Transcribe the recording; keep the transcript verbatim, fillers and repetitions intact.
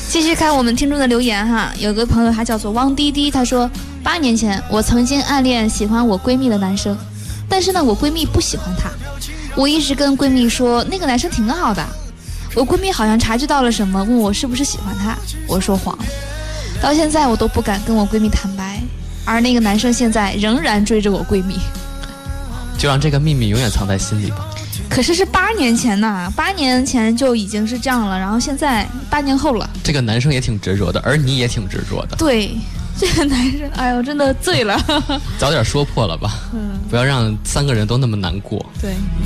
继续看我们听众的留言哈，有个朋友他叫做汪滴滴，他说八年前我曾经暗恋喜欢我闺蜜的男生，但是呢我闺蜜不喜欢他，我一直跟闺蜜说那个男生挺好的，我闺蜜好像察觉到了什么，问我是不是喜欢他，我说谎了，到现在我都不敢跟我闺蜜坦白，而那个男生现在仍然追着我闺蜜， 就让这个秘密永远藏在心里吧。 可是是八年前呐，八年前就已经是这样了，然后现在八年后了。 这个男生也挺执着的，而你也挺执着的。 对，这个男生，哎呦，真的醉了。 早点说破了吧，嗯，不要让三个人都那么难过。 对。